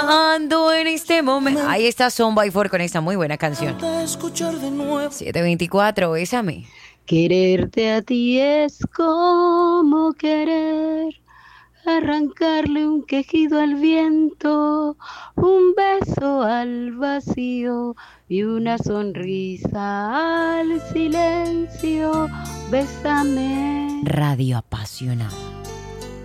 ando en este momento. Ahí está Son by Four con esta muy buena canción. 7:24, bésame. Quererte a ti es como querer arrancarle un quejido al viento, un beso al vacío y una sonrisa al silencio. Bésame. Radio apasionada.